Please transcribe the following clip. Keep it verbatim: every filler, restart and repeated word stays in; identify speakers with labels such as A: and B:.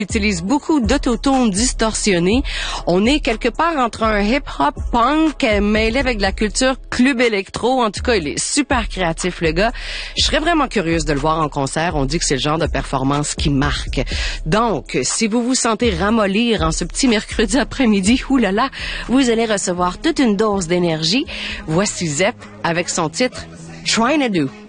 A: utilise beaucoup d'autotunes distorsionnés. On est quelque part entre un hip-hop punk mêlé avec de la culture club électro. En tout cas, il est super créatif, le gars. Je serais vraiment curieuse de le voir en concert. On dit que c'est le genre de performance qui marque. Donc, si vous vous sentez ramollir en ce petit mercredi après-midi, oulala, vous allez recevoir toute une dose d'énergie. Voici Zepp avec son titre Trying to Do.